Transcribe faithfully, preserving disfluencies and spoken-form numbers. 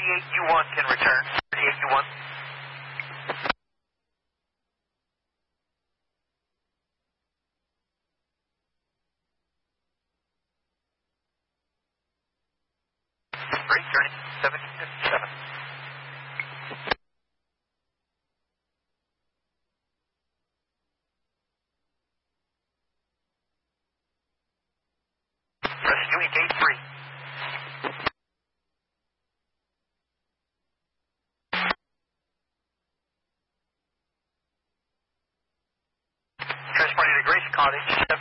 thirty-eight U one can return. thirty-eight U one. Great, turning seventy fifty-seven. Pursuing gate three. Transporting to Grace Cottage.